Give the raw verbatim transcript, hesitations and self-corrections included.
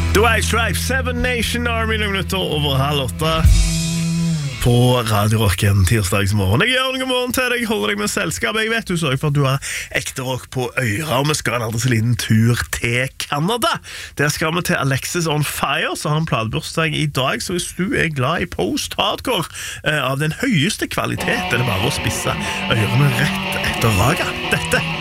The White Stripes, Seven Nation Army, noen minutter over halv åtte på Radio Rock en tirsdagsmorgen. Jeg gjør noen morgen til deg, holder deg med selskap. Jeg vet du sørger for at du har ekte rock på øyra, og vi skal en aldri så liten tur til Canada. Der skal vi til Alexis On Fire, så har han pladebursdag i dag, så hvis du er glad i post-hardcore eh, av den høyeste kvalitet, er det bare å spisse ørene rett etter raga. Dette